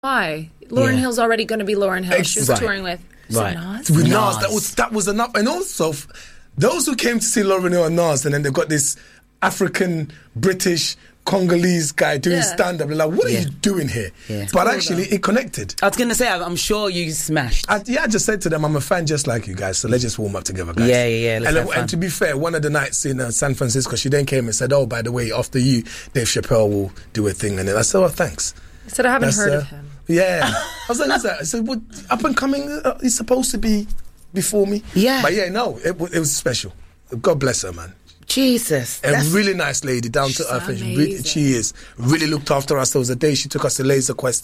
Why? Lauryn Hill's already going to be Lauryn Hill. She was touring with Nas. With Nas. That was enough. And also, those who came to see Lauryn Hill and Nas, and then they've got this African, British, Congolese guy doing stand-up. They're like, what are you doing here? Yeah. But actually, it connected. I was going to say, I'm sure you smashed. I just said to them, I'm a fan just like you guys, so let's just warm up together, guys. Yeah. And to be fair, one of the nights in San Francisco, she then came and said, oh, by the way, after you, Dave Chappelle will do a thing. And then I said, oh, thanks. I said, I haven't heard of him. Yeah. I was like, who's that? I said, what, up and coming, he's supposed to be before me. Yeah. But it was special. God bless her, man. Jesus. A really nice lady, down to earth. She is. Really looked after us. There was a day she took us to Laser Quest.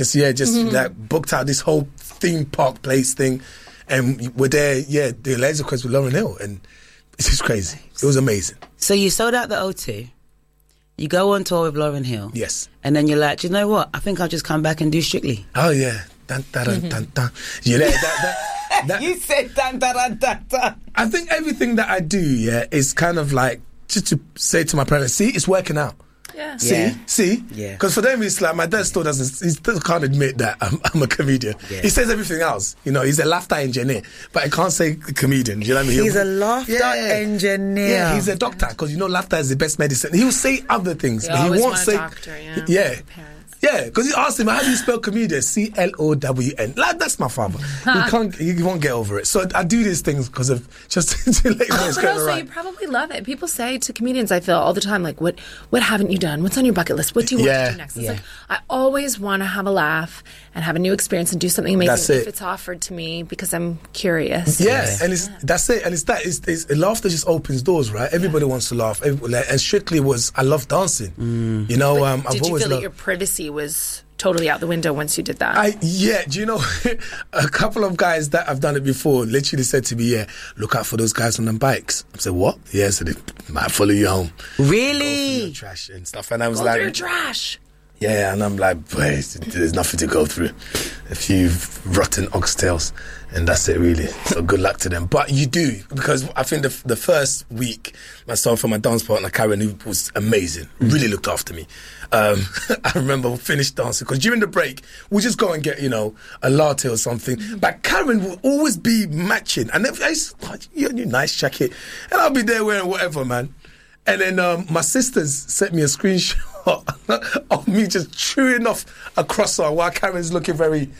Booked out this whole theme park place thing. And we're there, the Laser Quest with Lauryn Hill. And it's just crazy. It was amazing. So you sold out the O2. You go on tour with Lauryn Hill. Yes. And then you're like, do you know what? I think I'll just come back and do Strictly. Oh, yeah. Dun, dun, dun, dun, dun. You know, that, you said dun, dun, dun, dun, dun. I think everything that I do, is kind of like, just to say to my parents, see, it's working out. Yeah. See? Yeah. Because for them, it's like, my dad still can't admit that I'm a comedian. Yeah. He says everything else. You know, he's a laughter engineer, but I can't say comedian. You know what I mean? He's a laughter engineer. Yeah, he's a doctor, because laughter is the best medicine. He'll say other things, but he won't say. Doctor, Yeah, because he asked him, how do you spell comedian? CLOWN. Like, that's my father. He won't get over it. So I do these things because of just to let you know it's going right. You probably love it. People say to comedians, I feel all the time, like, what haven't you done? What's on your bucket list? What do you want to do next? It's like, I always want to have a laugh and have a new experience and do something amazing if it's offered to me, because I'm curious. Yeah, and that's it. And it's laughter just opens doors, right? Everybody wants to laugh. And Strictly I love dancing. Did you feel that your privacy was totally out the window once you did that? Do you know, a couple of guys that have done it before literally said to me, look out for those guys on them bikes. I said, what? Yeah, so they might follow you home. Really? Go through your trash and stuff. And I was go like, through your trash. Yeah, and I'm like, boy, there's nothing to go through. A few rotten oxtails, and that's it, really. So good luck to them. But you do, because I think the first week, myself and my dance partner, Karen, who was amazing, really looked after me. I remember we finished dancing, because during the break, we'll just go and get, a latte or something. But Karen will always be matching. And if your nice jacket, and I'll be there wearing whatever, man. And then my sisters sent me a screenshot of me just chewing off a croissant while Karen's looking very...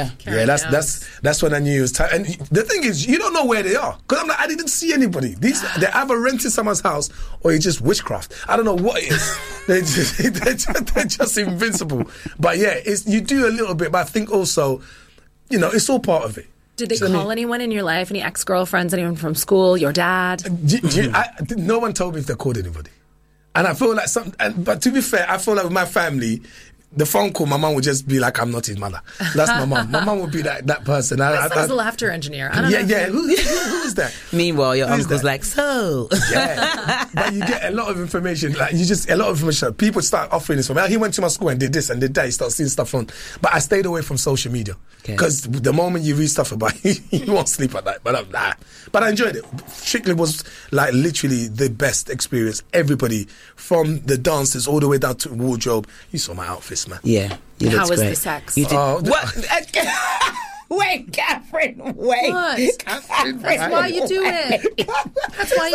That's when I knew it was time. And the thing is, you don't know where they are. Because I'm like, I didn't see anybody. They're either renting someone's house or it's just witchcraft. I don't know what it is. they're just invincible. But you do a little bit, but I think also, it's all part of it. Did they call anyone in your life? Any ex-girlfriends? Anyone from school? Your dad? No one told me if they called anybody. And I feel like but to be fair, I feel like with my family, the phone call, my mum would just be like, I'm not his mother. That's my mum. My mum would be that person. My son's a laughter engineer. I don't know. Yeah. Who is that? Meanwhile, your uncle's like, so. Yeah. But you get a lot of information. Like, a lot of information. People start offering this for me. He went to my school and did this and did that. You start seeing stuff on. But I stayed away from social media. Because the moment you read stuff about it, you won't sleep at night. But I enjoyed it. Strictly was like literally the best experience. Everybody, from the dancers all the way down to wardrobe. You saw my outfits, man. Yeah. How was the sex? What? Wait, Catherine, wait. What? Catherine, that's why you do it. That's why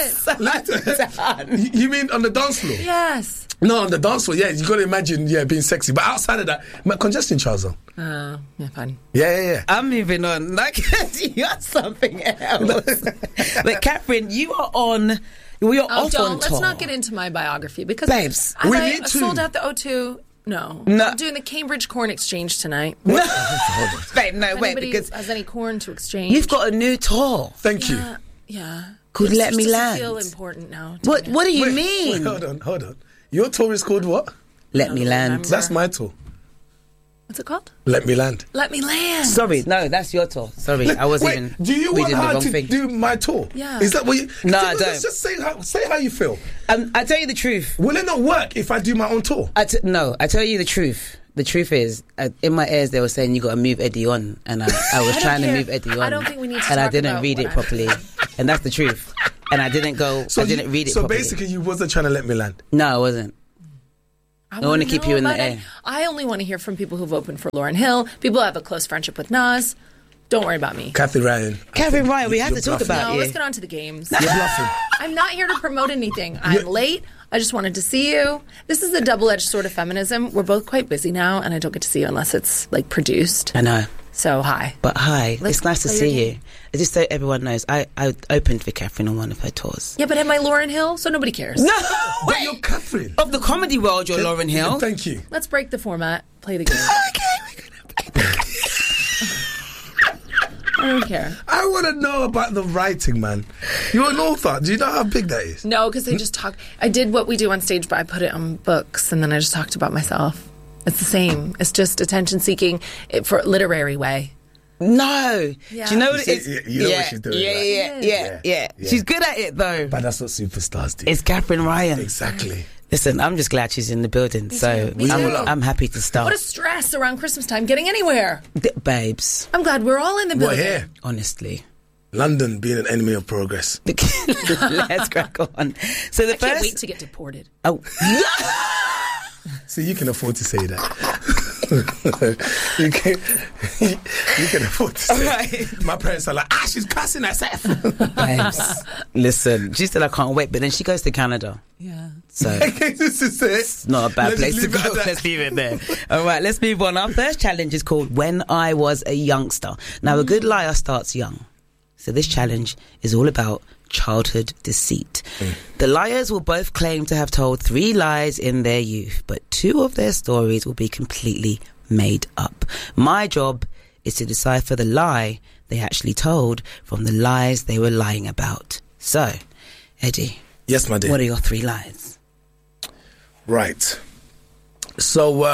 you do it. You mean on the dance floor? Yes. No, on the dance floor, you got to imagine, being sexy. But outside of that, my congestion trials on. Fun. Yeah. I'm moving on. Like, you're something else. But Catherine, you are on... We are off on tour. Let's not get into my biography, because... Babes, we need to. Sold out the O2... No. I'm doing the Cambridge Corn Exchange tonight. No. Babe, no, wait, because... has any corn to exchange? You've got a new tour. Thank you. Yeah. Could Let Me Land. I feel important now. What do you mean? Wait, hold on. Your tour is called what? Let Me Land. That's my tour. What's it called? Let Me Land. Let Me Land. Sorry, no, that's your tour. Sorry, I was even... Do you want her to do my tour? Yeah. Is that what you... No, I don't. Let's just say how you feel. I tell you the truth. Will it not work if I do my own tour? No, I tell you the truth. The truth is, in my ears, they were saying you got to move Eddie on, and I was trying to move Eddie on. I don't think we need to and talk I didn't about read it properly, and that's the truth. And I didn't go. I didn't read it. So properly. Basically, you wasn't trying to let me land. No, I wasn't. I want to keep you in the air. I only want to hear from people who've opened for Lauryn Hill, people who have a close friendship with Nas. Don't worry about me. Kathy Ryan. We have to talk about you. Let's get on to the games. You're bluffing. I'm not here to promote anything. I'm late. I just wanted to see you. This is a double-edged sort of feminism. We're both quite busy now, and I don't get to see you unless it's, like, produced. I know. So, hi. But hi. It's nice to see you. Just so everyone knows, I opened for Catherine on one of her tours. Yeah, but am I Lauryn Hill? So nobody cares. No! But you're Catherine. Of the comedy world, you're Lauryn Hill. Thank you. Let's break the format. Play the game. Okay, we're going to play the game. I don't care. I want to know about the writing, man. You're an author. Do you know how big that is? No, because I just talk. I did what we do on stage, but I put it on books, and then I just talked about myself. It's the same. It's just attention seeking for a literary way. No. Yeah. Do you know what it is? You know what she's doing. Yeah. She's good at it, though. But that's what superstars do. It's Catherine Ryan. Exactly. Listen, I'm just glad she's in the building. Me too. I'm happy to start. What a stress around Christmas time getting anywhere. Babes. I'm glad we're all in the building. We're here. Honestly. London being an enemy of progress. Let's crack on. So I can't wait to get deported. Oh. See, you can afford to say that. you can afford to say that. My parents are like, she's cussing herself. Babes. Listen, she said I can't wait, but then she goes to Canada. Yeah. So this is it. It's not a bad place to go. Let's leave it there. All right, let's move on. Our first challenge is called When I Was a Youngster. Now, a good liar starts young. So this challenge is all about childhood deceit. The liars will both claim to have told 3 lies in their youth, but 2 of their stories will be completely made up. My job is to decipher the lie they actually told from the lies they were lying about. So, Eddie. Yes, my dear. What are your 3 lies? Right. So,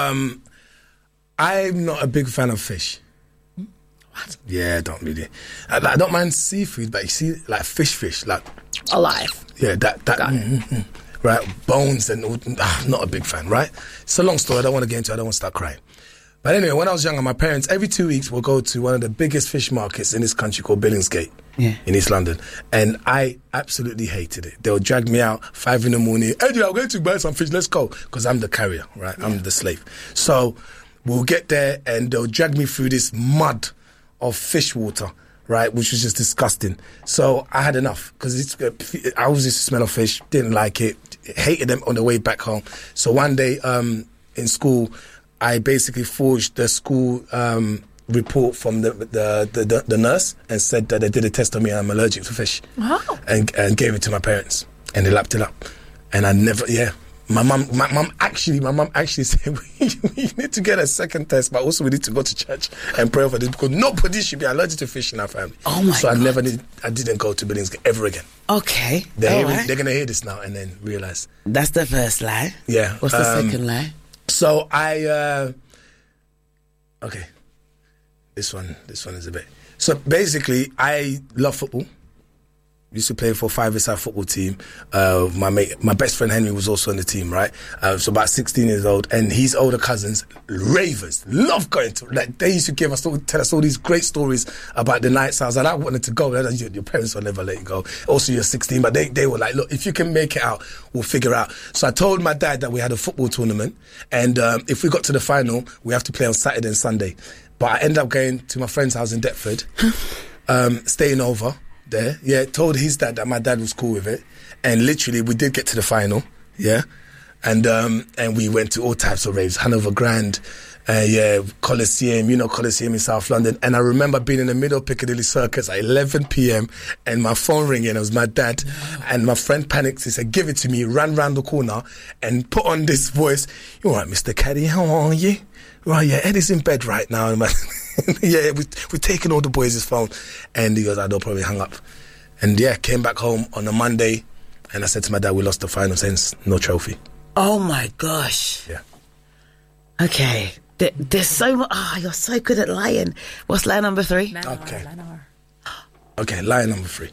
I'm not a big fan of fish. What? Yeah, I don't really. I don't mind seafood, but you see, like fish, like alive. Yeah, that right, bones and not a big fan. Right, it's a long story. I don't want to get into it. I don't want to start crying. But anyway, when I was younger, my parents every 2 weeks will go to one of the biggest fish markets in this country called Billingsgate in East London, and I absolutely hated it. They'll drag me out 5 a.m. Eddie, I'm going to buy some fish. Let's go, because I'm the carrier, right? Yeah. I'm the slave. So we'll get there, and they'll drag me through this mud of fish water, right, which was just disgusting. So I had enough, because I always used to smell of fish, didn't like it, hated them on the way back home. So one day in school, I basically forged the school report from the nurse and said that they did a test on me and I'm allergic to fish. Wow. And gave it to my parents, and they lapped it up. And I never, My mum actually said, we need to get a second test, but also we need to go to church and pray over this, because nobody should be allergic to fish in our family. Oh my God. I didn't go to Billingsgate ever again. Okay. They're going to hear this now and then realize. That's the first lie. Yeah. What's the second lie? So okay. This one is a bit. So basically, I love football. Used to play for 5-a-side football team. My best friend Henry was also on the team, right? So about 16 years old, and his older cousins, ravers, love going to. Like they used to tell us all these great stories about the nights. I was like, I wanted to go. Your parents will never let you go. Also, you're 16, but they were like, look, if you can make it out, we'll figure it out. So I told my dad that we had a football tournament, and if we got to the final, we have to play on Saturday and Sunday. But I ended up going to my friend's house in Deptford, staying over there. Yeah, told his dad that my dad was cool with it, and literally we did get to the final. Yeah, and we went to all types of raves, Hanover Grand, Coliseum, Coliseum in South London. And I remember being in the middle of Piccadilly Circus at 11 p.m. and my phone ringing. It was my dad, and my friend panicked. He said, "Give it to me." Ran round the corner and put on this voice. "You all right, Mr. Caddy? How are you?" "Right, yeah, Eddie's in bed right now." Yeah, we're taking all the boys' phone. And he goes, "I don't probably hung up." And came back home on a Monday, and I said to my dad, "We lost the final, hence no trophy." Oh my gosh. Yeah. Okay. There's so much. You're so good at lying. What's lie number 3? Okay. Okay, lie number 3.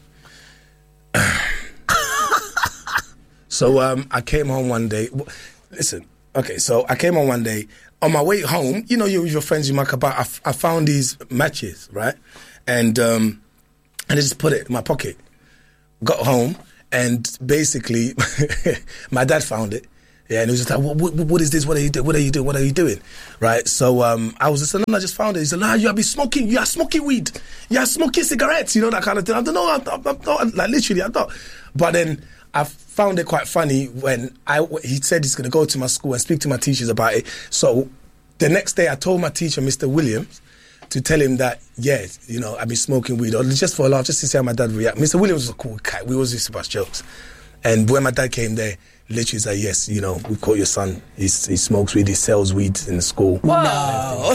So I came home one day. Listen. Okay, so I came home one day. On my way home, you with your friends, you muck about. I found these matches, right? And I just put it in my pocket. Got home, and basically, my dad found it. Yeah, and he was just like, what is this? What are you doing? What are you doing? What are you doing? Right? So I was just saying, I just found it. He said, nah, you have been smoking. You are smoking weed. You are smoking cigarettes. You know, that kind of thing. I don't know. I'm not, like, literally, I'm not. But then I found it quite funny when he said he's going to go to my school and speak to my teachers about it. So the next day I told my teacher, Mr. Williams, to tell him that, yes, you know, I've been smoking weed, or just for a laugh, just to see how my dad react. Mr. Williams was a cool guy. We always used to bust jokes. And when my dad came there, literally said, yes, you know, we caught your son. He smokes weed, he sells weed in the school. Wow.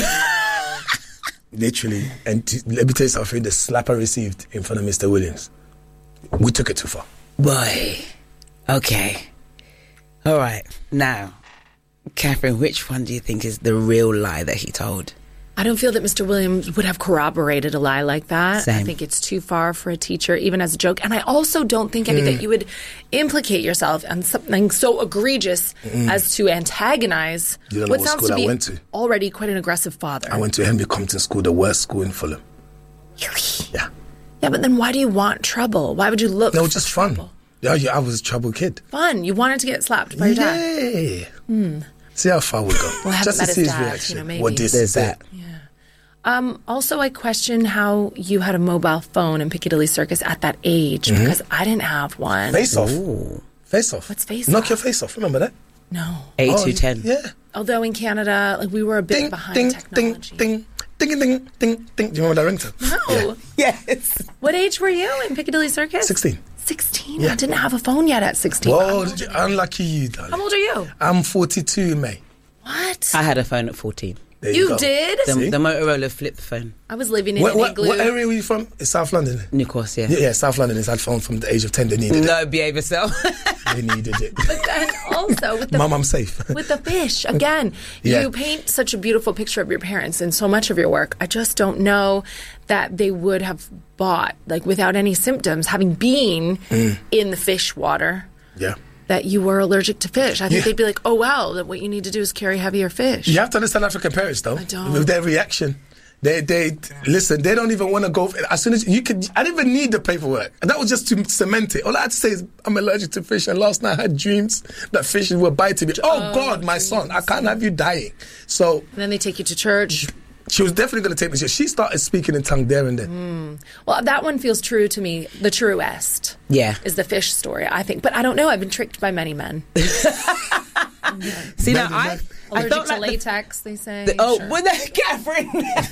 Literally. And let me tell you something, the slap I received in front of Mr. Williams, we took it too far. Boy. Okay. All right. Now, Catherine, which one do you think is the real lie that he told? I don't feel that Mr. Williams would have corroborated a lie like that. Same. I think it's too far for a teacher, even as a joke. And I also don't think, Eddie, that you would implicate yourself on something so egregious as to antagonize what sounds to be already quite an aggressive father. I went to Henry Compton School, the worst school in Fulham. Really? Yeah. Yeah, but then why do you want trouble? Why would you look for just trouble? Fun. Yeah, I was a trouble kid. Fun. You wanted to get slapped by your dad. Yeah. See how far we go. Well, just to see his reaction. You know, maybe. What this is that. Yeah. Also, I question how you had a mobile phone in Piccadilly Circus at that age, because I didn't have one. Face Off. Face Off. What's Face Off? Knock your face off. Remember that? No. 8210. Yeah. Although in Canada, like, we were a bit behind technology. Ding, ding, ding, ding, ding. Do you remember that ringtone? No. Yeah. Yes. What age were you in Piccadilly Circus? 16. 16? Yeah. I didn't have a phone yet at 16. Whoa, unlucky you, darling. How old are you? I'm 42 in May. What? I had a phone at 14. There you go. Did? The Motorola flip phone. I was living in an igloo. What area were you from? It's South London. New Course, yeah. Yeah, South London is had phone from the age of 10. They needed it. No, behave yourself. They needed it. But then also with the Mum, I'm safe. with the fish again. You paint such a beautiful picture of your parents in so much of your work. I just don't know that they would have bought, like, without any symptoms, having been in the fish water. Yeah. That you were allergic to fish. I think they'd be like, oh, well, that what you need to do is carry heavier fish. You have to understand African parents, though. I don't. With their reaction. They listen, they don't even want to go. As soon as you could, I didn't even need the paperwork. And that was just to cement it. All I had to say is, I'm allergic to fish. And last night I had dreams that fishes were biting me. Oh God, my son, I can't have you dying. So. And then they take you to church. She was definitely going to take me. She started speaking in tongue there and then. Well, that one feels true to me. The truest. Yeah. Is the fish story, I think. But I don't know. I've been tricked by many men. See, now I allergic to latex, they say. Catherine.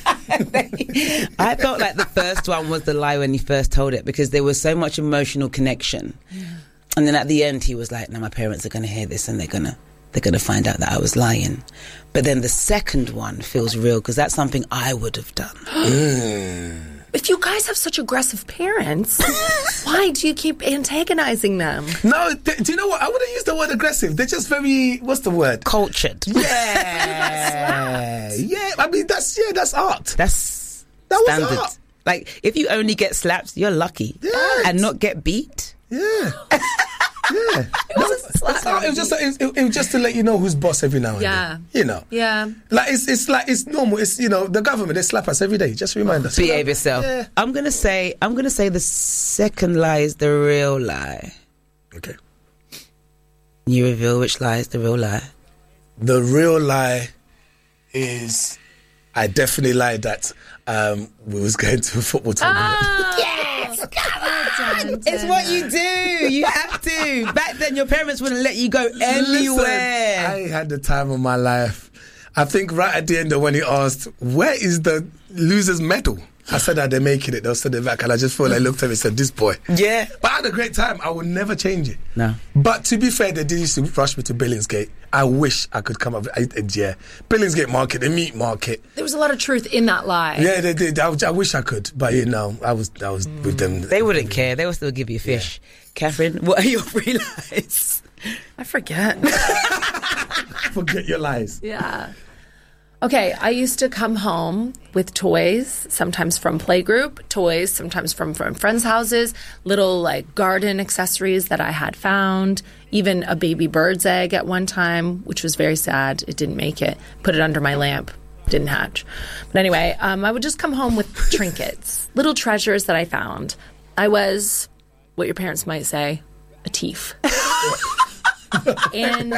I felt like the first one was the lie when he first told it, because there was so much emotional connection. Yeah. And then at the end, he was like, "No, my parents are going to hear this, and they're going to find out that I was lying." But then the second one feels real, because that's something I would have done. If you guys have such aggressive parents, why do you keep antagonizing them? No, do you know what? I wouldn't use the word aggressive. They're just very, what's the word? Cultured. Yeah. Yeah. I mean, that's art. That standard. Was art. Like, if you only get slaps, you're lucky. Yes. And not get beat. Yeah. Yeah. It was just to let you know who's boss every now and then. You know. Yeah. Like it's normal. It's, you know, the government, they slap us every day. Just remind us. Behave yourself. Yeah. I'm gonna say the second lie is the real lie. Okay. You reveal which lie is the real lie. The real lie is, I definitely lied that we was going to a football tournament. Yes, come on. It's what you do. You have to. Back then, your parents wouldn't let you go anywhere. Listen, I had the time of my life. I think right at the end of when he asked, "Where is the loser's medal?" I said that they're making it. They'll send it back. And I just felt like I looked at him and said, "This boy." Yeah. But I had a great time. I would never change it. No. But to be fair, they did used to rush me to Billingsgate. I wish I could come up. Billingsgate Market, the meat market. There was a lot of truth in that lie. Yeah, they did. I wish I could. But, you know, I was with them. They wouldn't care. They would still give you fish. Yeah. Catherine, what are your 3 lies? I forget. Forget your lies. Yeah. Okay, I used to come home with toys, sometimes from playgroup, toys, sometimes from friends' houses, little, like, garden accessories that I had found, even a baby bird's egg at one time, which was very sad. It didn't make it. Put it under my lamp. Didn't hatch. But anyway, I would just come home with trinkets, little treasures that I found. I was, what your parents might say, a thief. And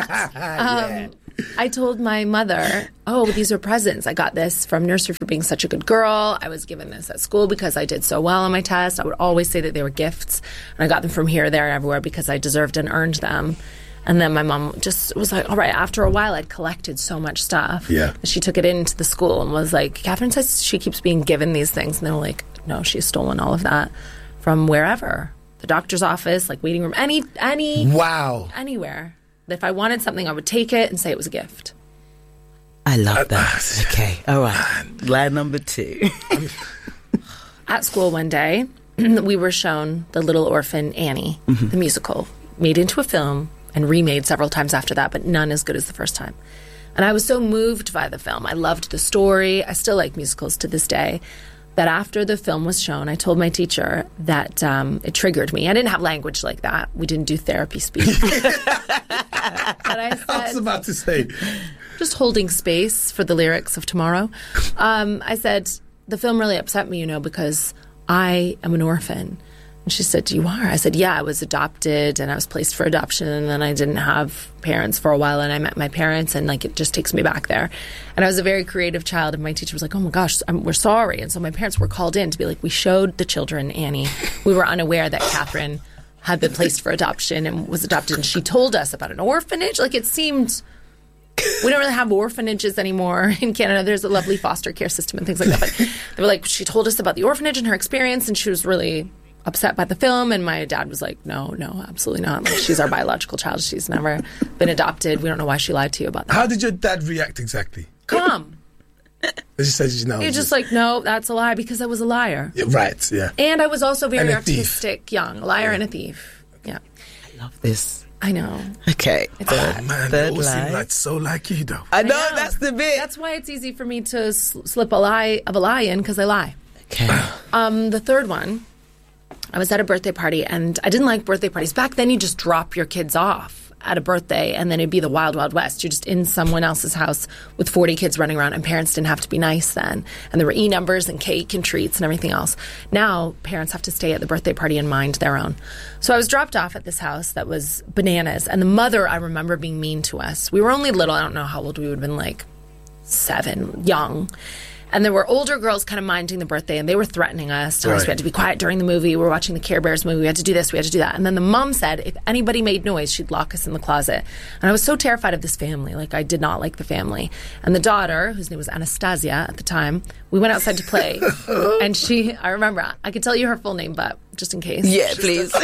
I told my mother, oh, these are presents. I got this from nursery for being such a good girl. I was given this at school because I did so well on my test. I would always say that they were gifts. And I got them from here, there, and everywhere because I deserved and earned them. And then my mom just was like, all right, after a while, I'd collected so much stuff. Yeah. She took it into the school and was like, Catherine says she keeps being given these things. And they were like, no, she's stolen all of that from wherever. The doctor's office, like waiting room, anywhere. If I wanted something, I would take it and say it was a gift. I love that. Okay, all right. Line number 2. At school one day, we were shown The Little Orphan Annie, the musical, made into a film and remade several times after that, but none as good as the first time. And I was so moved by the film. I loved the story. I still like musicals to this day. That after the film was shown, I told my teacher that it triggered me. I didn't have language like that. We didn't do therapy speak. But I was about to say. Just holding space for the lyrics of tomorrow. I said, the film really upset me, because I am an orphan. And she said, you are? I said, yeah, I was adopted and I was placed for adoption and then I didn't have parents for a while and I met my parents and it just takes me back there. And I was a very creative child and my teacher was like, oh my gosh, we're sorry. And so my parents were called in to be like, we showed the children Annie. We were unaware that Catherine had been placed for adoption and was adopted. And she told us about an orphanage. It seemed... We don't really have orphanages anymore in Canada. There's a lovely foster care system and things like that. But they were like, she told us about the orphanage and her experience and she was really... upset by the film, and my dad was like, no, absolutely not. She's our biological child. She's never been adopted. We don't know why she lied to you about that. How did your dad react exactly? Calm. She said, no. He was just like, no, that's a lie, because I was a liar. Yeah, right, yeah. And I was also very artistic, young. A liar and a thief. Yeah. I love this. I know. Okay. Man, they all seem so like you, though. I know, that's the bit. That's why it's easy for me to slip a lie in, because I lie. Okay. The third one, I was at a birthday party, and I didn't like birthday parties. Back then, you just drop your kids off at a birthday, and then it'd be the wild, wild west. You're just in someone else's house with 40 kids running around, and parents didn't have to be nice then. And there were E-numbers and cake and treats and everything else. Now, parents have to stay at the birthday party and mind their own. So I was dropped off at this house that was bananas, and the mother, I remember, being mean to us. We were only little. I don't know how old we would have been, 7, young. And there were older girls kind of minding the birthday, and they were threatening us. Telling us we had to be quiet during the movie. We were watching the Care Bears movie. We had to do this. We had to do that. And then the mom said if anybody made noise, she'd lock us in the closet. And I was so terrified of this family. I did not like the family. And the daughter, whose name was Anastasia at the time, we went outside to play. And I remember, I could tell you her full name, but just in case. Yeah, please.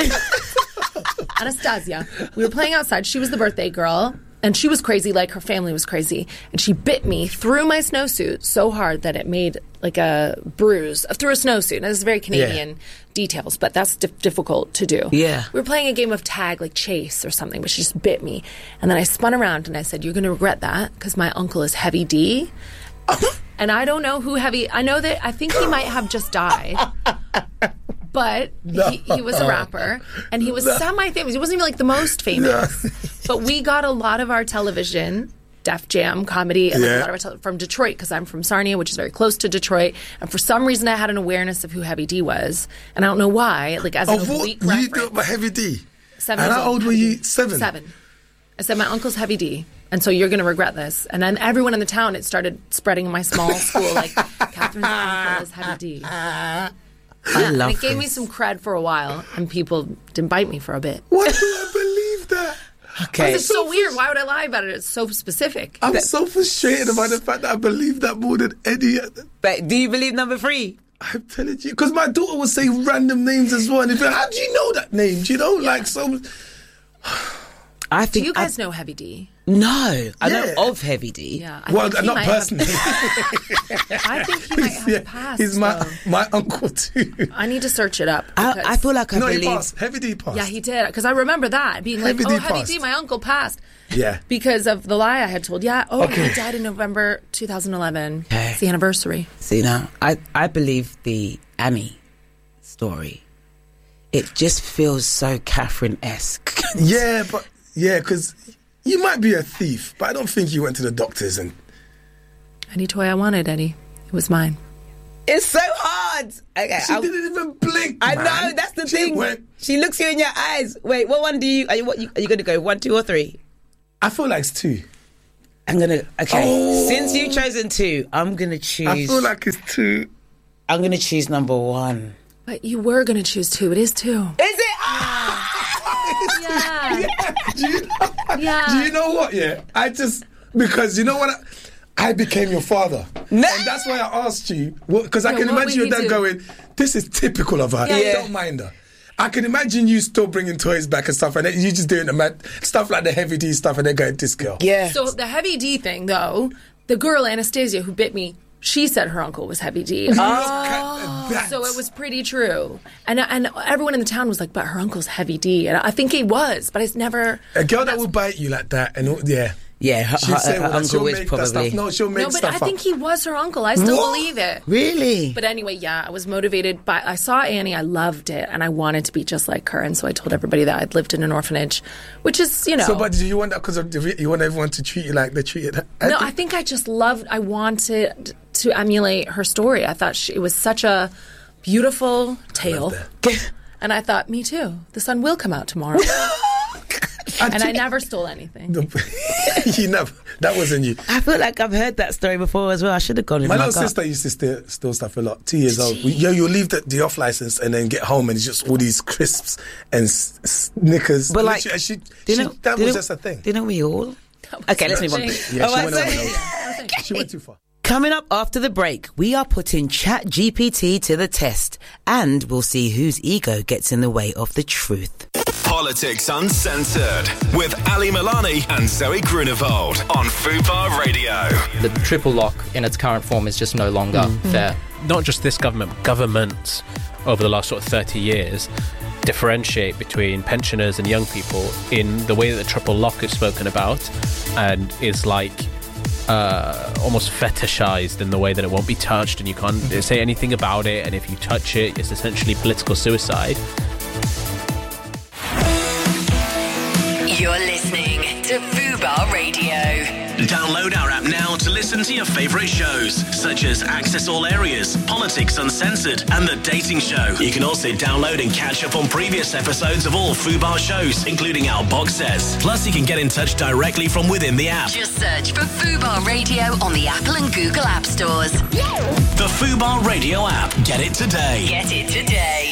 Anastasia. We were playing outside. She was the birthday girl. And she was crazy, her family was crazy. And she bit me through my snowsuit so hard that it made a bruise through a snowsuit. And this is very Canadian details, but that's difficult to do. Yeah. We were playing a game of tag, chase or something, but she just bit me. And then I spun around and I said, you're going to regret that because my uncle is Heavy D. And I don't know who I think he might have just died. But he was a rapper, and he was semi-famous. He wasn't even the most famous. But we got a lot of our television, Def Jam, comedy, and a lot of our from Detroit, because I'm from Sarnia, which is very close to Detroit. And for some reason, I had an awareness of who Heavy D was. And I don't know why, as an oblique reference. You got Heavy D? 7 And how old were you? 7? 7. I said, my uncle's Heavy D. And so you're going to regret this. And then everyone in the town, it started spreading in my small school, Catherine's uncle is Heavy D. I love it gave me some cred for a while, and people didn't bite me for a bit. Why do I believe that? Okay. It's so weird. Why would I lie about it? It's so specific. I'm so frustrated about the fact that I believe that more than any. But do you believe number 3? I'm telling you, because my daughter would say random names as well. And if how do you know that name? Do you know, I think. Do you guys know Heavy D? No, I know of Heavy D. Yeah, not personally. I think he might have passed. He's my uncle too. I need to search it up. I feel like I believe. He passed. Heavy D passed. Yeah, he did. Because I remember that being Heavy D, my uncle passed. Yeah. Because of the lie I had told. Yeah. Oh, he died in November 2011. Okay. It's the anniversary. See now, I believe the Annie story. It just feels so Catherine-esque. Yeah, because you might be a thief, but I don't think you went to the doctors and... Any toy I wanted, Eddie. It was mine. It's so hard. God. Okay. She didn't even blink. I man. know, that's the thing. She looks you in your eyes. Wait, what one do you? Are you going to go 1, 2, or 3? I feel like it's 2. I'm gonna. Okay. Oh. Since you've chosen 2, I'm gonna choose. I feel like it's 2. I'm gonna choose number 1. But you were gonna choose 2. It is 2. Is it? Yeah. Do you know what? Yeah. Because you know what? I became your father. No. And that's why I asked you. Because I can imagine your dad going, this is typical of her. Yeah. Don't mind her. I can imagine you still bringing toys back and stuff, and you just doing stuff like the Heavy D stuff, and they're going, this girl. Yeah. So the Heavy D thing, though, the girl, Anastasia, who bit me, she said her uncle was Heavy D. So it was pretty true. And everyone in the town was like, but her uncle's Heavy D. And I think he was, but it's never... A girl that would bite you like that, and yeah... Yeah, her uncle is probably... She'll make stuff up. I think he was her uncle. I still believe it. Really? But anyway, yeah, I was motivated by... I saw Annie, I loved it, and I wanted to be just like her, and so I told everybody that I'd lived in an orphanage, which is, you know... So, but do you want that because you want everyone to treat you like they treated her? I think I just loved... I wanted to emulate her story. I thought it was such a beautiful tale. And I thought, me too. The sun will come out tomorrow. I never stole anything. You never. That wasn't you. I feel like I've heard that story before as well. I should have gone in. My little sister used to steal stuff a lot. 2 years old. You'll leave the off license and then get home and it's just all these crisps and Snickers. But like, that was just a thing. Didn't we all? Okay, let's move on. Yeah, she went too far. Coming up after the break, we are putting ChatGPT to the test and we'll see whose ego gets in the way of the truth. Politics Uncensored with Ali Milani and Zoe Grunewald on Fubar Radio. The triple lock in its current form is just no longer fair. Not just this government, governments over the last sort of 30 years differentiate between pensioners and young people in the way that the triple lock is spoken about and is like almost fetishized in the way that it won't be touched and you can't say anything about it, and if you touch it, it's essentially political suicide. You're listening to Fubar Radio. Download our app now to listen to your favourite shows, such as Access All Areas, Politics Uncensored, and The Dating Show. You can also download and catch up on previous episodes of all Fubar shows, including our box sets. Plus, you can get in touch directly from within the app. Just search for Fubar Radio on the Apple and Google App Stores. The Fubar Radio app. Get it today. Get it today.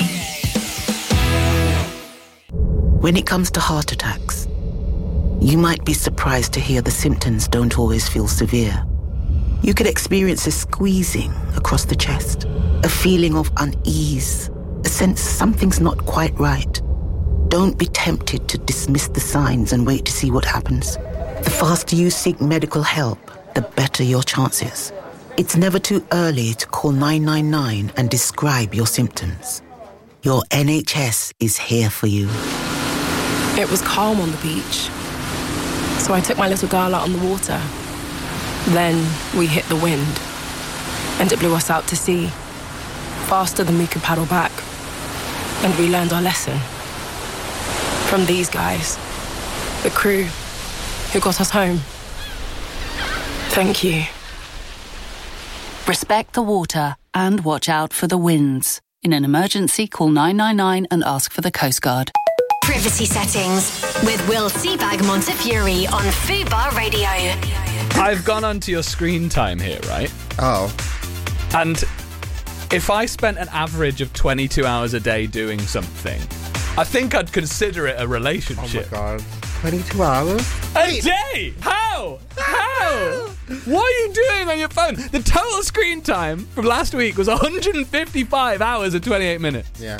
When it comes to heart attacks, you might be surprised to hear the symptoms don't always feel severe. You could experience a squeezing across the chest, a feeling of unease, a sense something's not quite right. Don't be tempted to dismiss the signs and wait to see what happens. The faster you seek medical help, the better your chances. It's never too early to call 999 and describe your symptoms. Your NHS is here for you. It was calm on the beach, so I took my little girl out on the water. Then we hit the wind, and it blew us out to sea, faster than we could paddle back. And we learned our lesson from these guys, the crew who got us home. Thank you. Respect the water and watch out for the winds. In an emergency, call 999 and ask for the Coast Guard. Privacy settings with Will Seabag Montefiore on Fubar Radio. I've gone onto your screen time here, right? Oh. And if I spent an average of 22 hours a day doing something, I think I'd consider it a relationship. Oh my God. 22 hours? A day? How? What are you doing on your phone? The total screen time from last week was 155 hours and 28 minutes. Yeah.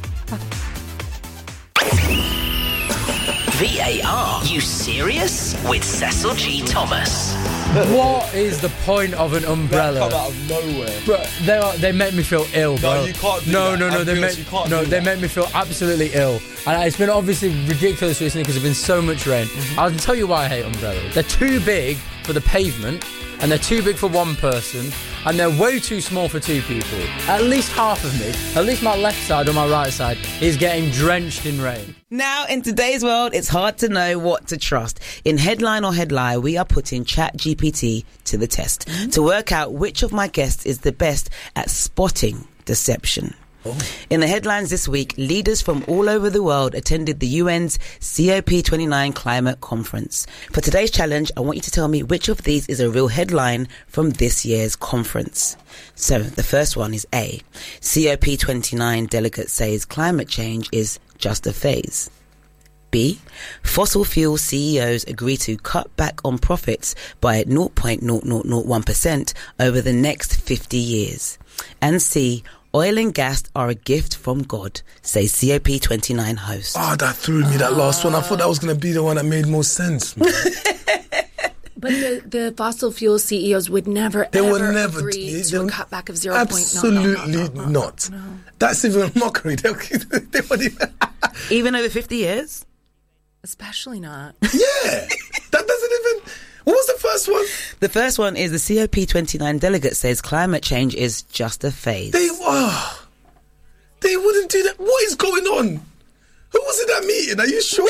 VAR, you serious? With Cecil G. Thomas. What is the point of an umbrella? That come out of nowhere. Bro, they make me feel ill, bro. No, you can't do no, that. No, they make me feel absolutely ill. And it's been obviously ridiculous recently because there's been so much rain. I'll tell you why I hate umbrellas. They're too big for the pavement, and they're too big for one person, and they're way too small for two people. At least half of me, at least my left side or my right side, is getting drenched in rain. Now, in today's world, it's hard to know what to trust. In Headline or Headline, we are putting ChatGPT to the test to work out which of my guests is the best at spotting deception. In the headlines this week, leaders from all over the world attended the UN's COP29 climate conference. For today's challenge, I want you to tell me which of these is a real headline from this year's conference. So, the first one is A. COP29 delegate says climate change is just a phase. B. Fossil fuel CEOs agree to cut back on profits by 0.0001% over the next 50 years. And C. Oil and gas are a gift from God, say COP29 host. Oh, that threw me, that last one. I thought that was going to be the one that made more sense, man. But the fossil fuel CEOs would never agree to a cutback of 0. Absolutely not. No. That's even a mockery. They wouldn't even over 50 years? Especially not. Yeah. That doesn't even... What was the first one? The first one is the COP29 delegate says climate change is just a phase. They wouldn't do that. What is going on? Who was in that meeting? Are you sure?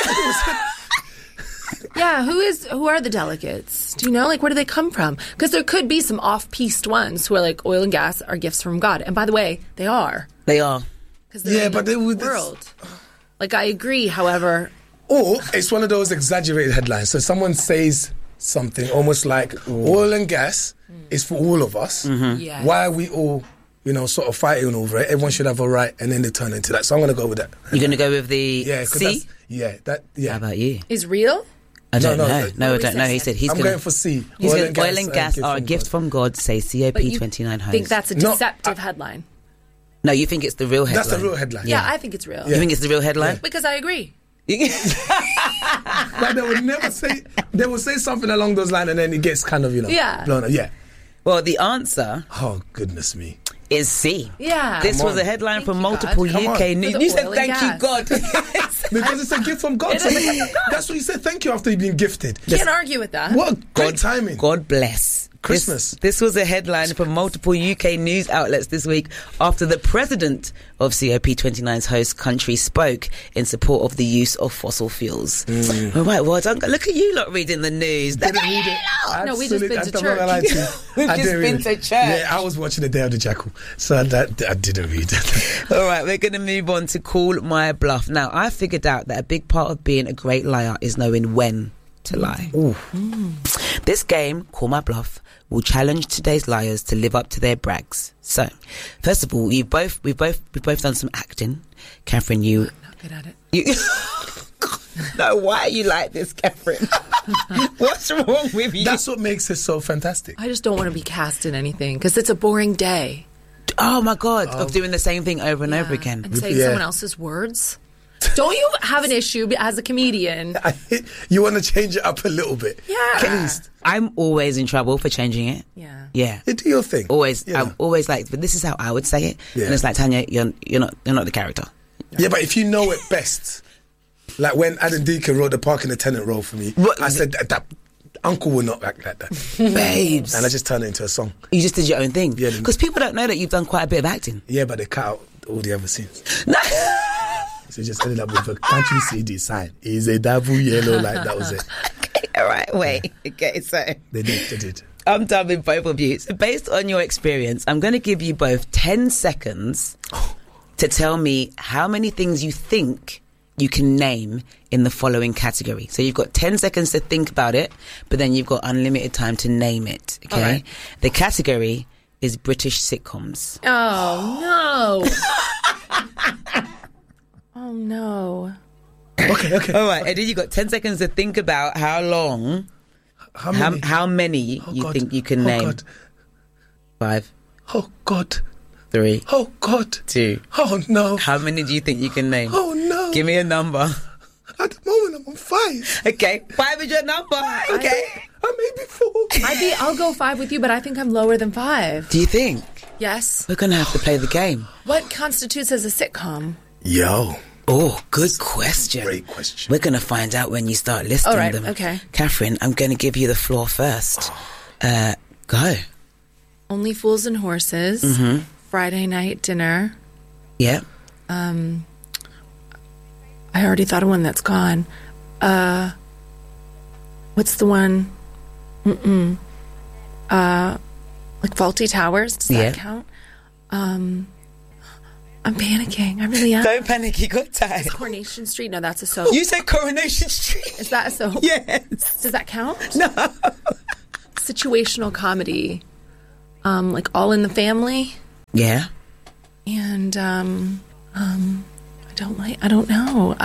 Yeah, who are the delegates? Do you know? Like, where do they come from? Because there could be some off-piste ones who are like, oil and gas are gifts from God. And by the way, they are. They are. Yeah, but they would. World. Like, I agree, however. Or it's one of those exaggerated headlines. So someone says something almost like oil and gas is for all of us. Mm-hmm. Yeah. Why are we all, sort of fighting over it? Everyone should have a right, and then they turn into that. So I'm going to go with that. You're going to go with the C? Yeah. How about you? Is real? I don't know. No, I don't know. He said I'm going for C. Oil and gas are a gift from God, say COP29 host. I think that's a deceptive headline. No, you think it's the real headline? That's the real headline. Yeah, I think it's real. You think it's the real headline? Yeah. Because I agree. Like they will say something along those lines and then it gets kind of, blown up. Yeah. Well, the answer... Oh, goodness me. ...is C. Yeah. This was a headline from multiple UK news. You said thank you, God. Because it's a gift from God. That's what you said, thank you, after you've been gifted. Can't argue with that. What great timing. God bless. Christmas. This was a headline from multiple UK news outlets this week after the president of COP29's host country spoke in support of the use of fossil fuels. All right, well, look at you lot reading the news. Didn't read it. No, we just been to church. We've just been to church. Yeah, I was watching The Day of the Jackal, so I didn't read it. All right, we're going to move on to Call My Bluff. Now, I figured out that a big part of being a great liar is knowing when to lie. This game, Call My Bluff, will challenge today's liars to live up to their brags. So, first of all, we've both done some acting. Catherine, I'm not good at it. No, why are you like this, Catherine? What's wrong with you? That's what makes it so fantastic. I just don't want to be cast in anything because it's a boring day. Oh my God, of doing the same thing over and over again. And saying someone else's words. Don't you have an issue as a comedian? You want to change it up a little bit. Yeah. At least. I'm always in trouble for changing it. Yeah. Yeah. You do your thing. Always. Yeah. I'm always like, but this is how I would say it. Yeah. And it's like, Tanya, you're not the character. Yeah, but if you know it best, like when Adam Deacon wrote the parking attendant role for me, I said that uncle will not act like that. Babes. And I just turned it into a song. You just did your own thing. Yeah. Because people don't know that you've done quite a bit of acting. Yeah, but they cut out all the other scenes. No. So you just ended up with a country CD sign. Is a double yellow, like that was it. Okay, all right, wait. Okay, so they did. I'm done with both of you. So based on your experience, I'm going to give you both 10 seconds to tell me how many things you think you can name in the following category. So you've got 10 seconds to think about it, but then you've got unlimited time to name it. Okay. Right. The category is British sitcoms. Oh no. Oh no. Okay. All right, Eddie, you got 10 seconds to think about how long, how many you think you can name. God. 5. Oh God. 3. Oh God. 2. Oh no. How many do you think you can name? Oh no. Give me a number. At the moment, I'm on 5. Okay, 5 is your number. Okay. I may be 4. I'll go 5 with you, but I think I'm lower than 5. Do you think? Yes. We're going to have to play the game. What constitutes as a sitcom? Yo. Oh, good question. Great question. We're going to find out when you start listing them. Okay. Catherine, I'm going to give you the floor first. Go. Only Fools and Horses. Mm-hmm. Friday night dinner. Yeah. I already thought of one that's gone. What's the one? Like Faulty Towers. Does that count? I'm panicking. I really am. Don't panic. You got time. Coronation Street. No, that's a soap. You said Coronation Street. Is that a soap? Yes. Does that count? No. Situational comedy. Like All in the Family. Yeah. And I don't know.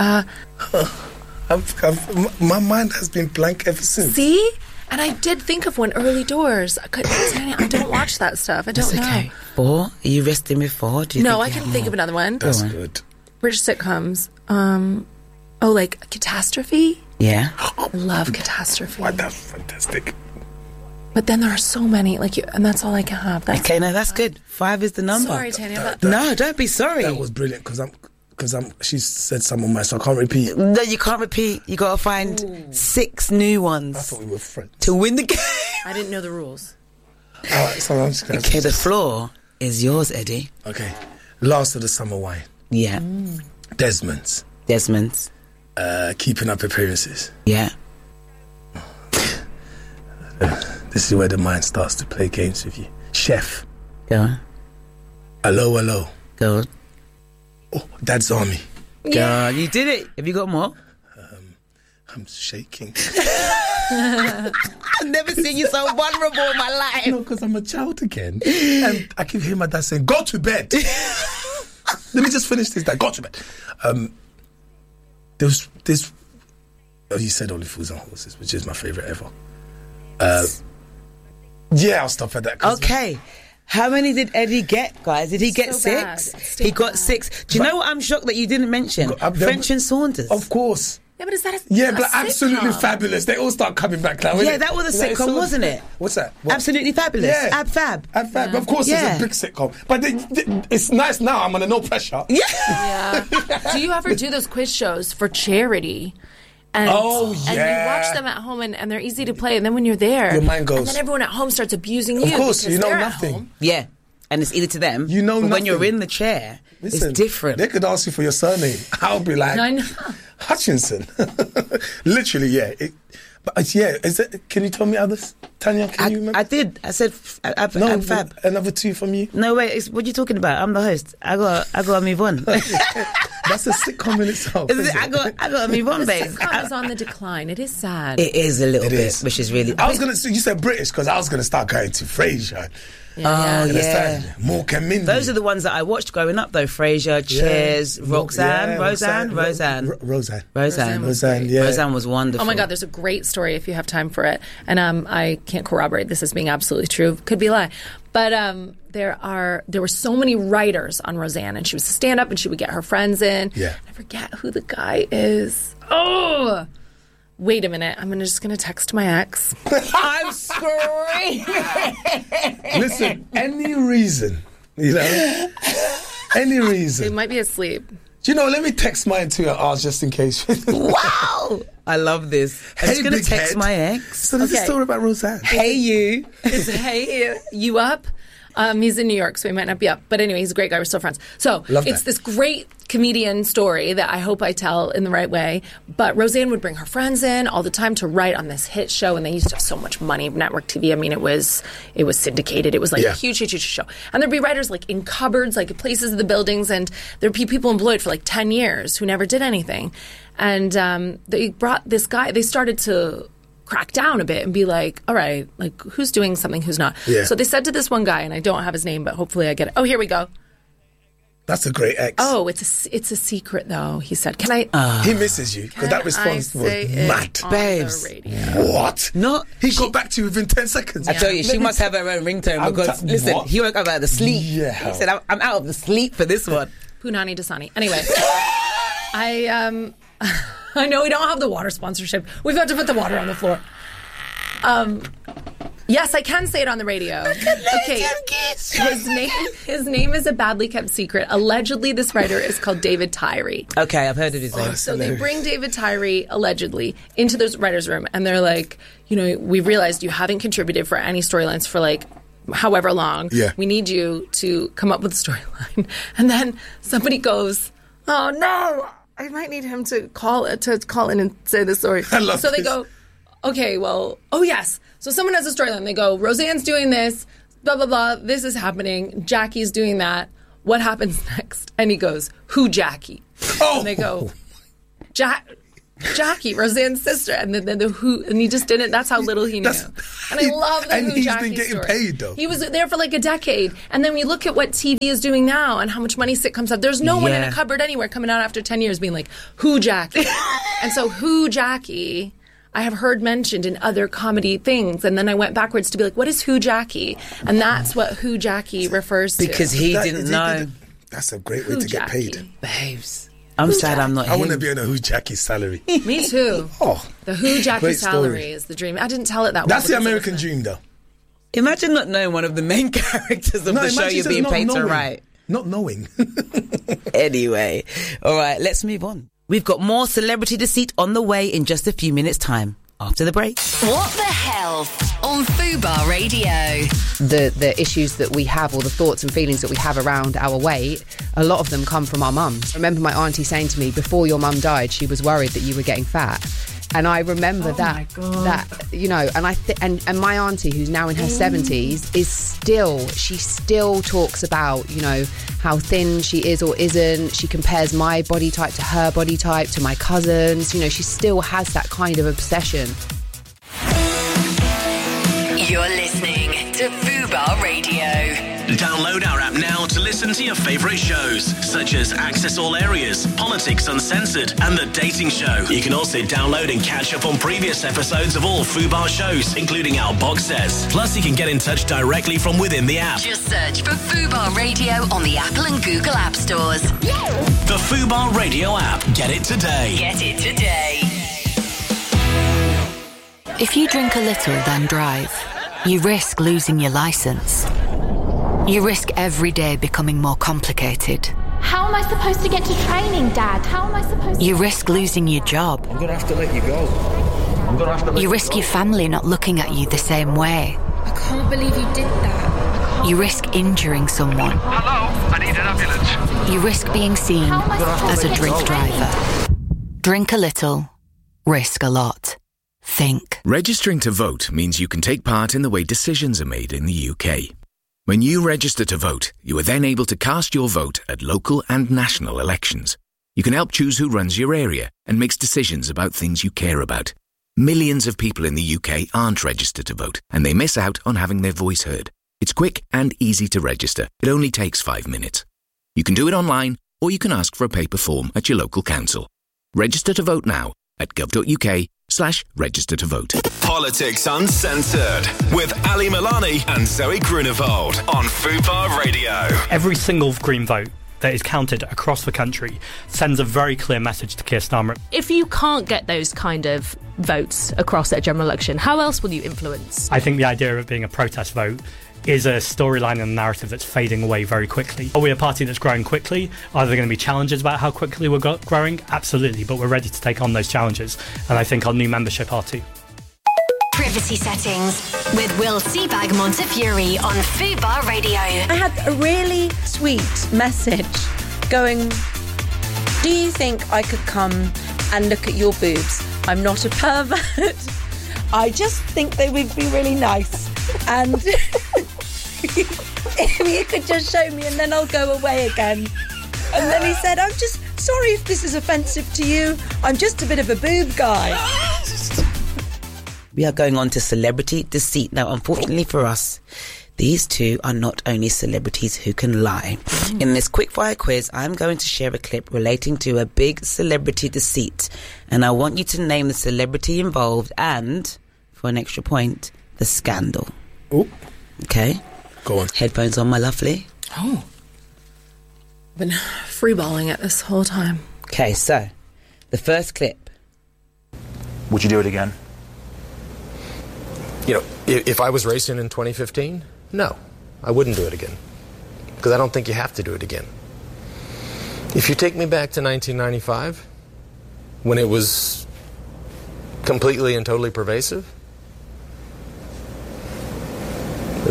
My mind has been blank ever since. See? And I did think of one, Early Doors. I don't watch that stuff. I don't know. Okay. 4? Are you resting with 4? No, I can think of another one. That's good. British sitcoms. Like Catastrophe? Yeah. I love Catastrophe. Wow, that's fantastic. But then there are so many, and that's all I can have. Okay, no, that's good. 5 is the number. Sorry, Tanya. No, don't be sorry. That was brilliant because she said some of mine, so I can't repeat. No, you can't repeat. You got to find 6 new ones. I thought we were friends. To win the game. I didn't know the rules. All right, so I'm just going to... Okay, the floor is yours, Eddie. Okay. Last of the Summer Wine. Yeah. Desmond's. Keeping Up Appearances. Yeah. This is where the mind starts to play games with you. Chef. Go on. Hello. Go on. Oh, Dad's Army. Go on. You did it. Have you got more? I'm shaking. I've never seen you so vulnerable in my life. No, because I'm a child again. And I keep hearing my dad saying, go to bed. Let me just finish this, Dad. Go to bed. There's this... Oh, you said Only Fools and Horses, which is my favourite ever. Yeah, I'll stop at that. Okay. How many did Eddie get, guys? Did he get 6? He got 6. Do you know what I'm shocked that you didn't mention? French and Saunders. Of course. Yeah, but is that but Absolutely Fabulous. They all start coming back now. Yeah, that was a sitcom, wasn't it? What's that? Absolutely Fabulous. Yeah. Ab Fab. Of course, it's a big sitcom. But it's nice now. I'm under no pressure. Yeah. Do you ever do those quiz shows for charity? And you watch them at home and they're easy to play, and then when you're there, your mind goes. And then everyone at home starts abusing you. Of course, you know they're nothing. Yeah, and it's either to them. You know nothing. When you're in the chair, it's different. They could ask you for your surname. I'll be like, I know. Hutchinson. Literally, yeah. Can you tell me others? Tanya, can you remember? I did. I said Fab. Another 2 from you? No, wait. What are you talking about? I'm the host. I got to move on. That's a sitcom in itself. I got to move on, babe. Sitcom is on the decline. It is sad. It is a little bit, which is really... You said British because I was going to start going to Frasier. Yeah. Oh, yeah. Mork and Mindy. Those are the ones that I watched growing up, though. Frasier, Cheers, Roseanne. Roseanne was wonderful. Oh my God, there's a great story if you have time for it. And I can't corroborate this as being absolutely true. Could be a lie. But there were so many writers on Roseanne, and she was a stand-up, and she would get her friends in. Yeah. I forget who the guy is. Oh! Wait a minute. I'm just going to text my ex. I'm screaming. Listen, any reason, any reason. He might be asleep. Do you know, let me text mine to ours just in case. Wow. I love this. I'm just going to text my ex. So there's a story about Roseanne. Hey, you. Hey, you up? He's in New York, so he might not be up. But anyway, he's a great guy. We're still friends. So it's this great comedian story that I hope I tell in the right way. But Roseanne would bring her friends in all the time to write on this hit show, and they used to have so much money. Network TV. I mean, it was syndicated. It was like a huge show. And there'd be writers like in cupboards, like places of the buildings, and there'd be people employed for like 10 years who never did anything. And they brought this guy. They started to crack down a bit and be like, all right, like who's doing something, who's not. Yeah. So they said to this one guy, and I don't have his name, but hopefully I get it. Oh, here we go. That's a great ex. Oh, it's a secret though, he said. Can I? He misses you because that response was mad. Babes. What? No. He got back to you within 10 seconds. I tell you, she must have her own ringtone because, listen, he woke up out of the sleep. Yeah. He said, I'm out of the sleep for this one. Punani Dasani. Anyway, I know we don't have the water sponsorship. We've got to put the water on the floor. Yes, I can say it on the radio. Okay, his name is a badly kept secret. Allegedly, this writer is called David Tyree. Okay, I've heard of his name. So they bring David Tyree, allegedly, into this writer's room, and they're like, we realized you haven't contributed for any storylines for like however long. Yeah. We need you to come up with a storyline. And then somebody goes, oh no, I might need him to call in and say the story. So they go, okay, well, oh yes. So someone has a storyline. They go, Roseanne's doing this, blah, blah, blah. This is happening. Jackie's doing that. What happens next? And he goes, who Jackie? Oh. And they go, Jackie, Roseanne's sister, and then the who, and he just didn't. That's how little he knew. And I love the who Jackie story. And he's been getting paid, though. He was there for like a decade, and then we look at what TV is doing now and how much money sitcoms have. There's no one in a cupboard anywhere coming out after 10 years being like, who Jackie? And so who Jackie, I have heard mentioned in other comedy things, and then I went backwards to be like, what is who Jackie? And that's what who Jackie refers to. Because he didn't know. That's a great way to get paid. Babes. I'm sad I'm not him. I want to be on a Who Jackie's salary. Me too. Oh, the Who Jackie salary is the dream. I didn't tell it that way. That's the American dream, though. Imagine not knowing one of the main characters of the show you're being paid to write. Not knowing. Anyway, all right, let's move on. We've got more Celebrity Deceit on the way in just a few minutes' time. After the break. What the Health on Fubar Radio. The issues that we have, or the thoughts and feelings that we have around our weight, a lot of them come from our mums. I remember my auntie saying to me, before your mum died, she was worried that you were getting fat. And I remember that, you know, and and my auntie, who's now in her 70s, she still talks about, you know, how thin she is or isn't. She compares my body type to her body type, to my cousins. You know, she still has that kind of obsession. You're listening to Fubar Radio. Download our app now to listen to your favourite shows, such as Access All Areas, Politics Uncensored, and The Dating Show. You can also download and catch up on previous episodes of all Fubar shows, including our box sets. Plus, you can get in touch directly from within the app. Just search for Fubar Radio on the Apple and Google App Stores. The Fubar Radio app. Get it today. Get it today. If you drink a little, then drive, you risk losing your licence. You risk every day becoming more complicated. How am I supposed to get to training, Dad? How am I supposed to... You risk losing your job. I'm going to have to let you go. You risk your family not looking at you the same way. I can't believe you did that. You risk injuring someone. Hello, I need an ambulance. You risk being seen as a drink driver. Drink a little, risk a lot. Think. Registering to vote means you can take part in the way decisions are made in the UK. When you register to vote, you are then able to cast your vote at local and national elections. You can help choose who runs your area and makes decisions about things you care about. Millions of people in the UK aren't registered to vote, and they miss out on having their voice heard. It's quick and easy to register. It only takes 5 minutes. You can do it online, or you can ask for a paper form at your local council. Register to vote now at gov.uk/register to vote. Politics Uncensored with Ali Milani and Zoe Grunewald on Fubar Radio. Every single Green vote that is counted across the country sends a very clear message to Keir Starmer. If you can't get those kind of votes across at a general election, how else will you influence? I think the idea of it being a protest vote is a storyline and a narrative that's fading away very quickly. Are we a party that's growing quickly? Are there going to be challenges about how quickly we're growing? Absolutely, but we're ready to take on those challenges, and I think our new membership are too. Privacy Settings with Will Seabag Montefiore on Fubar Radio. I had a really sweet message going, do you think I could come and look at your boobs? I'm not a pervert. I just think they would be really nice. And if you could just show me and then I'll go away again. And then he said, I'm just sorry if this is offensive to you. I'm just a bit of a boob guy. We are going on to Celebrity Deceit. Now, unfortunately for us, these two are not only celebrities who can lie. In this quickfire quiz, I'm going to share a clip relating to a big celebrity deceit. And I want you to name the celebrity involved and, for an extra point, the scandal. Oh. Okay. Go on. Headphones on, my lovely. Oh. I've been freeballing it this whole time. Okay, so, the first clip. Would you do it again? You know, if I was racing in 2015, no, I wouldn't do it again. Because I don't think you have to do it again. If you take me back to 1995, when it was completely and totally pervasive,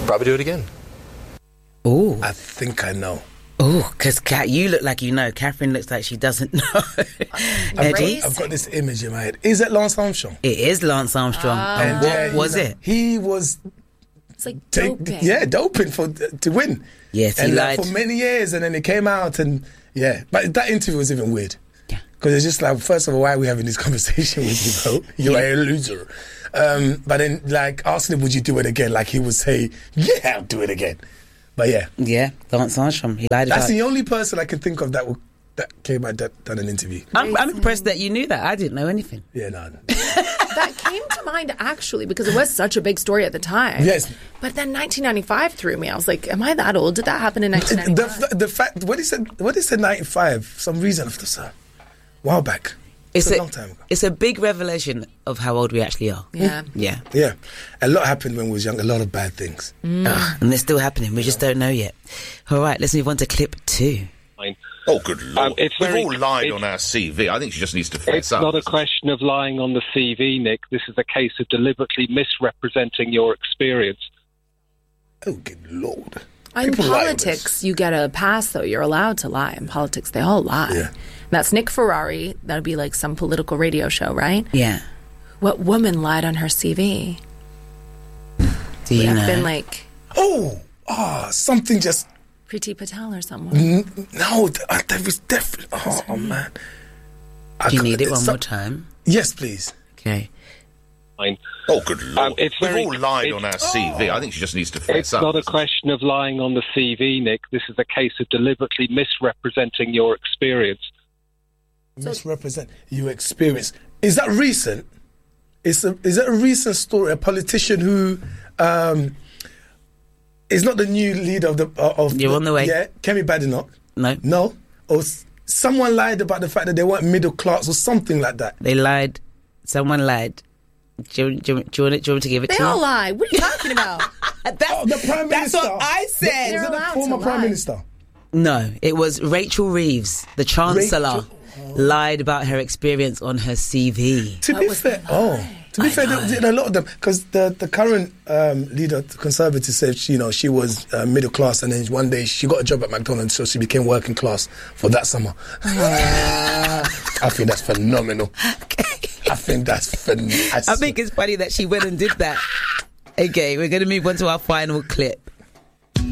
Probably do it again. Oh, I think I know. Oh, because Kat, you look like you know. Catherine looks like she doesn't know. I've got this image in my head. Is it Lance Armstrong? It is Lance Armstrong. And what was it? He was... It's like doping. Doping to win. Yes, and he lied. For many years, and then it came out, and but that interview was even weird. Yeah. Because it's just like, first of all, why are we having this conversation with you, bro? You're a loser. But then, like, asking him, would you do it again? Like, he would say, yeah, I'll do it again. But yeah, Lance Armstrong. He lied about. That's the only person I can think of that came out done an interview. I'm impressed that you knew that. I didn't know anything. Yeah, no. That came to mind actually because it was such a big story at the time. Yes. But then 1995 threw me. I was like, am I that old? Did that happen in 1995? The fact what he said 95 for some reason after a while back. It's a long time ago. It's a big revelation of how old we actually are. Yeah. Yeah. A lot happened when we was young. A lot of bad things. And they're still happening. We just don't know yet. All right, let's move on to clip 2. Oh, good Lord. We've all lied on our CV. I think she just needs to fess up. It's not a question of lying on the CV, Nick. This is a case of deliberately misrepresenting your experience. Oh, good Lord. In politics, you get a pass, though. You're allowed to lie. In politics, they all lie. Yeah. That's Nick Ferrari. That would be like some political radio show, right? Yeah. What woman lied on her CV? Do you know? Been like... something just... Priti Patel or someone. No, that was definitely... Oh, man. Do you need it one more time? Yes, please. Okay. Oh, good Lord. We've all lied on our CV. I think she just needs to fess up. It's not a question of lying on the CV, Nick. This is a case of deliberately misrepresenting your experience. Misrepresent your experience. Is that recent? Is that a recent story? A politician who is not the new leader of You're on the way. Yeah, Kemi Badenoch. No. Or someone lied about the fact that they weren't middle class or something like that. They lied. Someone lied. Do you want to give it they to me? They all lie. What are you talking about? The Prime Minister. That's what I said. Was it the former Prime Minister? No, it was Rachel Reeves, the Chancellor, lied about her experience on her CV. To be fair, a lot of them, because the current leader, the Conservative, said she was middle class, and then one day she got a job at McDonald's, so she became working class for that summer. I think that's phenomenal. I think that's phenomenal. I think it's funny that she went and did that. Okay, we're going to move on to our final clip.